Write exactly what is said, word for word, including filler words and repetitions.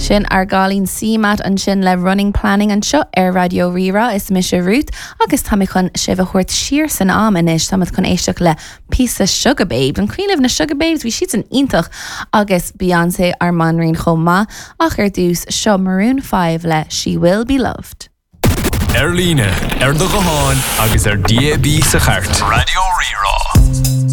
Sin ar Galín C-mat an sin le running planning an seo ar Radio Rira is mis a Ruth agus tá chun sibh chuirt siar san am inis tá chun éisteach le Piece of Sugar Babes an cuiineh na Sugar Babes bhí siad an iontach agus Beyoncé ar manraín chomá ach ar dús seo Maroon five le She Will Be Loved. Erline, er do goháin agus er D A B sa chart. Radio Rira.